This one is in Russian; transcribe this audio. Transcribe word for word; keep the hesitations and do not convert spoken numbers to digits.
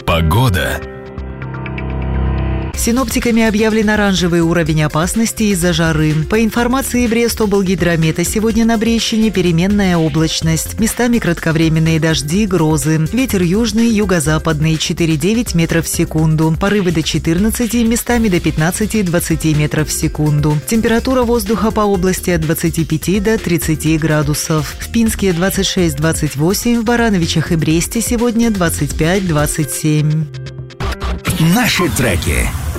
Погода. Синоптиками объявлен оранжевый уровень опасности из-за жары. По информации Брест-облгидромета, сегодня на Брещине переменная облачность. Местами кратковременные дожди, грозы. Ветер южный, юго-западный, четыре-девять метров в секунду. Порывы до четырнадцати, местами до пятнадцати-двадцати метров в секунду. Температура воздуха по области от двадцати пяти до тридцати градусов. В Пинске двадцать шесть - двадцать восемь, в Барановичах и Бресте сегодня двадцать пять - двадцать семь. Наши треки.